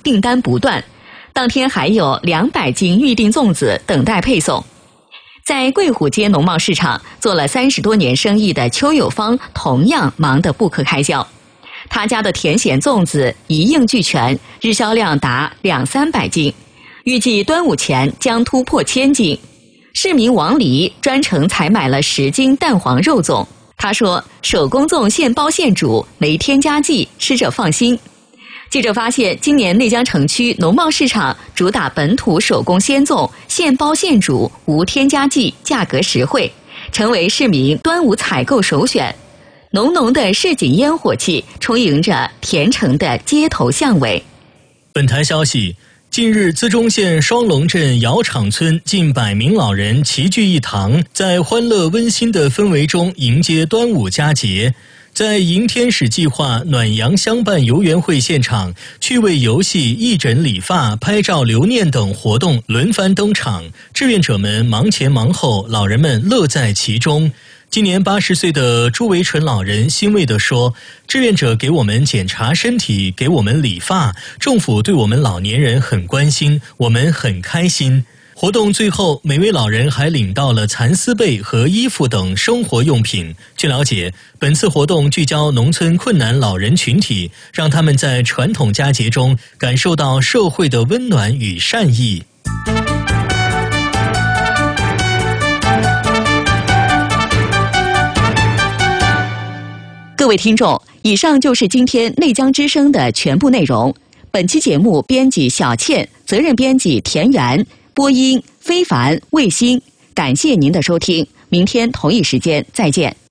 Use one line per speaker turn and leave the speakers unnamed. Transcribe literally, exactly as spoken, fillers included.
订单不断，当天还有两百斤预定粽子等待配送。在桂湖街农贸市场做了三十多年生意的邱有芳同样忙得不可开交。他家的甜咸粽子一应俱全，日销量达两三百斤，预计端午前将突破千斤。市民王黎专程采买了十斤蛋黄肉粽，他说手工粽现包现煮，没添加剂，吃着放心。记者发现，今年内江城区农贸市场主打本土手工鲜粽，现包现煮，无添加剂，价格实惠，成为市民端午采购首选。浓浓的市井烟火气充盈着甜城的街头巷尾。
本台消息，近日资中县双龙镇窑厂村近百名老人齐聚一堂，在欢乐温馨的氛围中迎接端午佳节。在迎天使计划暖阳相伴游园会现场，趣味游戏、义诊理发、拍照留念等活动轮番登场，志愿者们忙前忙后，老人们乐在其中。今年八十岁的朱维纯老人欣慰地说，志愿者给我们检查身体，给我们理发，政府对我们老年人很关心，我们很开心。活动最后，每位老人还领到了蚕丝被和衣服等生活用品。据了解，本次活动聚焦农村困难老人群体，让他们在传统佳节中感受到社会的温暖与善意。
各位听众，以上就是今天内江之声的全部内容。本期节目编辑小倩，责任编辑田园，播音非凡、卫星。感谢您的收听，明天同一时间再见。